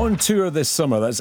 On tour this summer, that's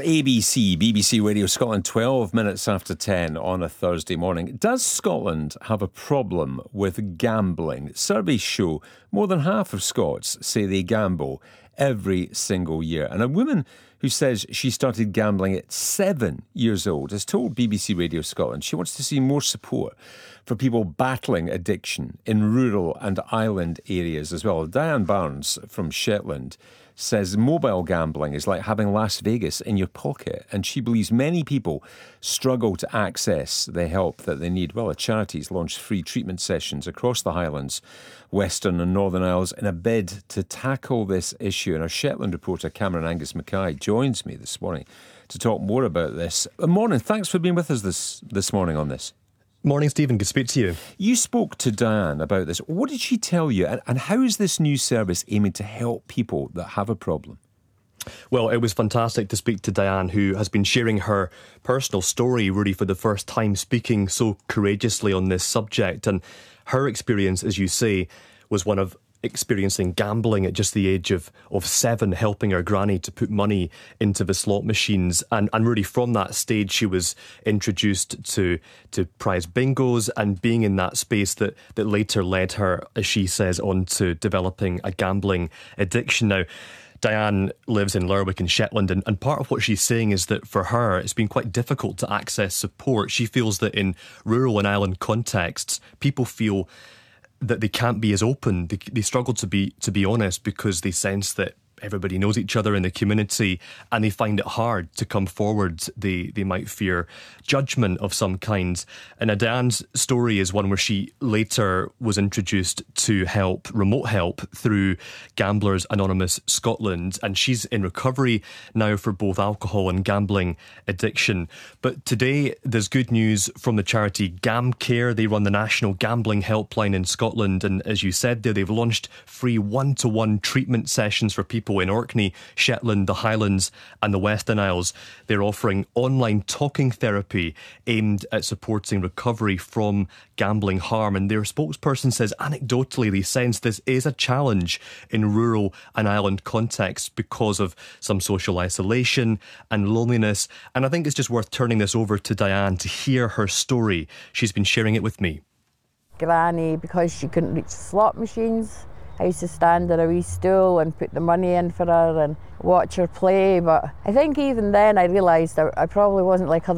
BBC Radio Scotland, 12 minutes after 10 on a Thursday morning. Does Scotland have a problem with gambling? Surveys show more than half of Scots say they gamble every single year. And a woman who says she started gambling at 7 years old has told BBC Radio Scotland she wants to see more support for people battling addiction in rural and island areas as well. Diane Barnes from Shetland says mobile gambling is like having Las Vegas in your pocket, and she believes many people struggle to access the help that they need. Well, a charity's launched free treatment sessions across the Highlands, Western and Northern Isles in a bid to tackle this issue. And our Shetland reporter Cameron Angus Mackay joins me this morning to talk more about this. Good morning, thanks for being with us this morning on this. Morning, Stephen. Good to speak to you. You spoke to Diane about this. What did she tell you? And how is this new service aiming to help people that have a problem? Well, it was fantastic to speak to Diane, who has been sharing her personal story really for the first time, speaking so courageously on this subject. And her experience, as you say, was one of experiencing gambling at just the age of 7, helping her granny to put money into the slot machines. And really from that stage, she was introduced to prize bingos and being in that space that later led her, as she says, on to developing a gambling addiction. Now, Diane lives in Lerwick in Shetland, and part of what she's saying is that for her, it's been quite difficult to access support. She feels that in rural and island contexts, people feel that they can't be as open. They struggle to be honest because they sense that everybody knows each other in the community and they find it hard to come forward. They might fear judgment of some kind. And Diane's story is one where she later was introduced to remote help through Gamblers Anonymous Scotland, and she's in recovery now for both alcohol and gambling addiction. But today there's good news from the charity GamCare. They run the National Gambling Helpline in Scotland, and as you said there, they've launched free one-to-one treatment sessions for people in Orkney, Shetland, the Highlands and the Western Isles. They're offering online talking therapy aimed at supporting recovery from gambling harm. And their spokesperson says anecdotally they sense this is a challenge in rural and island contexts because of some social isolation and loneliness. And I think it's just worth turning this over to Diane to hear her story. She's been sharing it with me. Granny, because she couldn't reach the slot machines, I used to stand at a wee stool and put the money in for her and watch her play. But I think even then I realised I probably wasn't like other